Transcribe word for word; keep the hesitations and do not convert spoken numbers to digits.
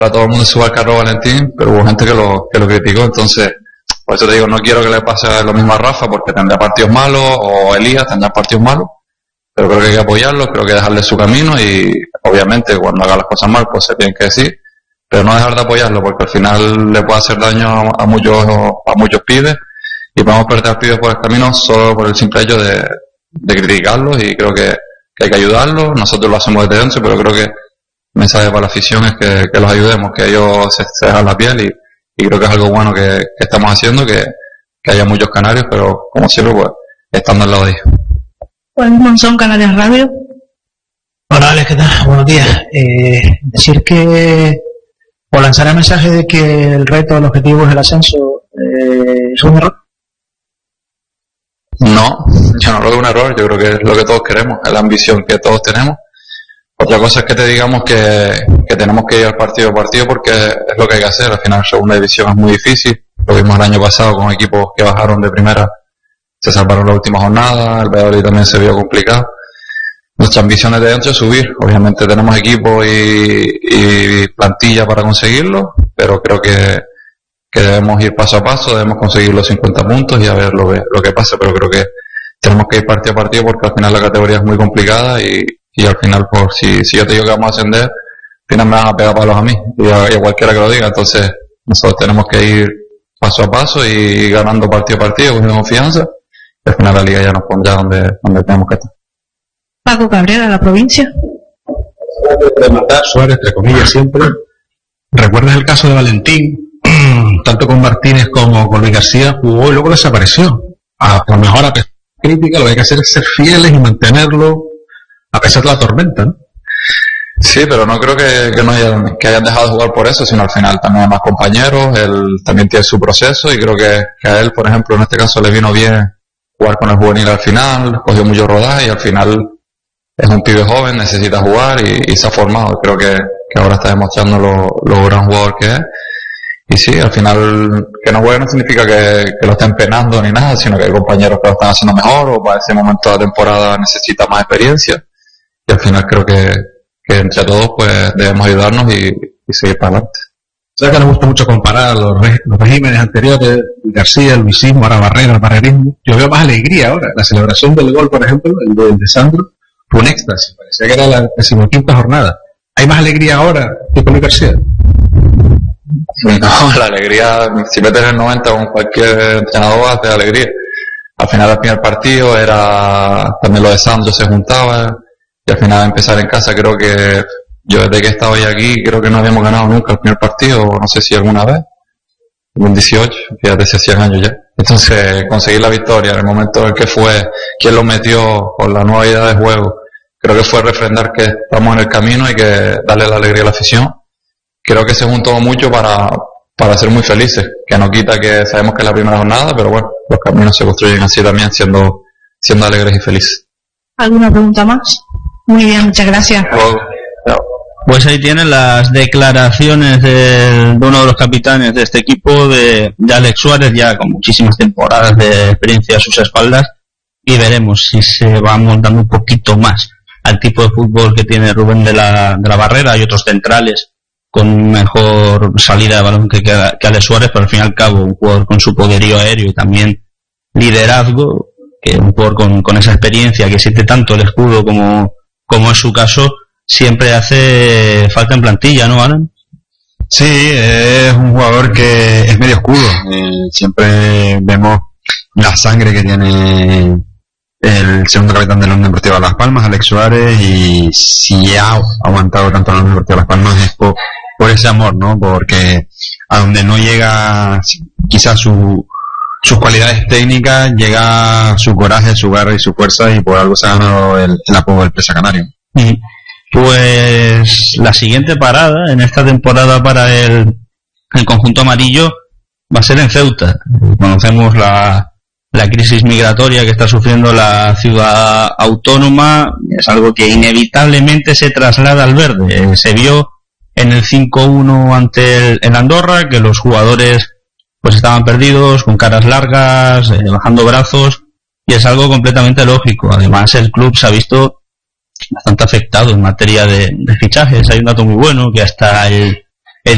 para todo el mundo suba al carro Valentín, pero hubo gente que lo, que lo criticó, entonces, por eso te digo, no quiero que le pase lo mismo a Rafa, porque tendrá partidos malos, o Elías tendrá partidos malos, pero creo que hay que apoyarlo, creo que dejarle su camino, y obviamente cuando haga las cosas mal, pues se tienen que decir, pero no dejar de apoyarlo, porque al final le puede hacer daño a, a muchos a muchos pibes, y podemos perder pibes por el camino solo por el simple hecho de, de criticarlos, y creo que, que hay que ayudarlos. Nosotros lo hacemos desde dentro, pero creo que el mensaje para la afición es que, que los ayudemos, que ellos se, se dejan la piel, y, y creo que es algo bueno que, que estamos haciendo, que, que haya muchos canarios, pero como siempre, pues, estando al lado de ellos. Juan Monzón, Canarias Radio. Hola Alex, ¿qué tal? Buenos días. Eh, decir que, o lanzar el mensaje de que el reto, el objetivo es el ascenso, eh, ¿es un error? No, yo no lo veo un error, yo creo que es lo que todos queremos, es la ambición que todos tenemos. Otra cosa es que te digamos que, que tenemos que ir al partido a partido, porque es lo que hay que hacer. Al final, segunda división es muy difícil, lo vimos el año pasado con equipos que bajaron de primera, se salvaron la última jornada, el Valladolid también se vio complicado. Nuestra ambición es de dentro es subir, obviamente tenemos equipo y, y plantilla para conseguirlo, pero creo que, que debemos ir paso a paso, debemos conseguir los cincuenta puntos y a ver lo que, lo que pasa, pero creo que tenemos que ir partido a partido, porque al final la categoría es muy complicada, y, y al final, por si, si yo te digo que vamos a ascender, al final me van a pegar palos a mí y a, y a cualquiera que lo diga. Entonces nosotros tenemos que ir paso a paso y ganando partido a partido, cogiendo confianza, y al final la liga ya nos pondrá donde, donde tenemos que estar. Paco Cabrera, La Provincia. De matar Suárez, entre comillas, siempre. ¿Recuerdas el caso de Valentín? Tanto con Martínez como con Luis García jugó y luego desapareció. A lo mejor a pesar de la crítica, lo que hay que hacer es ser fieles y mantenerlo a pesar de la tormenta, ¿no? Sí, pero no creo que, que no hayan, que hayan dejado de jugar por eso, sino al final también hay más compañeros, él también tiene su proceso, y creo que, que a él, por ejemplo, en este caso le vino bien jugar con el juvenil al final, cogió mucho rodaje y al final es un pibe joven, necesita jugar y, y se ha formado. Creo que, que ahora está demostrando lo, lo gran jugador que es. Y sí, al final, que no juegue no significa que, que lo estén penando ni nada, sino que hay compañeros que lo están haciendo mejor, o para ese momento de la temporada necesita más experiencia. Y al final creo que, que entre todos pues debemos ayudarnos y, y seguir para adelante. ¿Sabes que nos gusta mucho comparar los, reg los regímenes anteriores, García, el luisismo, ahora Barrera, el barrerismo? Yo veo más alegría ahora. La celebración del gol, por ejemplo, el de, el de Sandro, fue un éxtasis, parecía que era la decimoquinta jornada. ¿Hay más alegría ahora que con Luis García? No, la alegría, si metes el noventa con cualquier entrenador, hace alegría. Al final del primer partido era, también lo de Sandro se juntaba, y al final de empezar en casa, creo que yo desde que he estado hoy aquí, creo que no habíamos ganado nunca el primer partido, no sé si alguna vez, en dieciocho, fíjate, hace cien años ya. Entonces, conseguir la victoria en el momento en el que fue, quien lo metió con la nueva idea de juego, creo que fue refrendar que estamos en el camino y que darle la alegría a la afición. Creo que se juntó mucho para, para ser muy felices, que no quita que sabemos que es la primera jornada, pero bueno, los caminos se construyen así también, siendo, siendo alegres y felices. ¿Alguna pregunta más? Muy bien, muchas gracias. Luego, pues ahí tienen las declaraciones de, de uno de los capitanes de este equipo, de, de Alex Suárez, ya con muchísimas temporadas de experiencia a sus espaldas, y veremos si se va montando un poquito más al tipo de fútbol que tiene Rubén de la, de la Barrera. Hay otros centrales con mejor salida de balón que, que Alex Suárez, pero al fin y al cabo un jugador con su poderío aéreo y también liderazgo, que un jugador con, con esa experiencia que siente tanto el escudo como, como es su caso, siempre hace falta en plantilla, ¿no, Alan? Sí, es un jugador que es medio escudo. Eh, siempre vemos la sangre que tiene el segundo capitán de la Unión Deportiva Las Palmas, Alex Suárez, y si ha aguantado tanto la Unión Deportiva Las Palmas es por, por ese amor, ¿no? Porque a donde no llega quizás su, sus cualidades técnicas, llega su coraje, su garra y su fuerza, y por algo se ha ganado el, el apodo del Presa Canario. Mm. Pues la siguiente parada en esta temporada para el, el conjunto amarillo va a ser en Ceuta. Conocemos la, la crisis migratoria que está sufriendo la ciudad autónoma, es algo que inevitablemente se traslada al verde. Se vio en el cinco uno ante el, el Andorra, que los jugadores pues estaban perdidos, con caras largas, eh, bajando brazos, y es algo completamente lógico. Además, el club se ha visto bastante afectado en materia de, de fichajes. Hay un dato muy bueno, que hasta el,